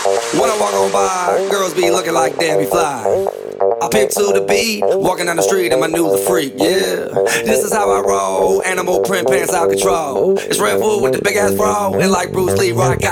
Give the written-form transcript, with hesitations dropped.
When I walk on by, girls be looking like Debbie Fly. I pimp to the beat, walking down the street in my new freak, yeah. This is how I roll, animal print pants out control. It's Red Bull with the big ass bra, and like Bruce Lee, rock